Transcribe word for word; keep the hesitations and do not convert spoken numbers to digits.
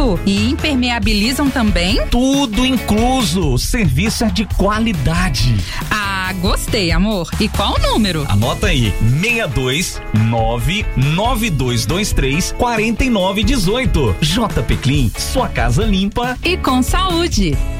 isso? E impermeabilizam também? Tudo incluso. O serviço é de qualidade. Ah, gostei, amor. E qual o número? Anota aí, seis dois nove nove dois dois três quatro nove um oito. J P Clean, sua casa limpa e com saúde.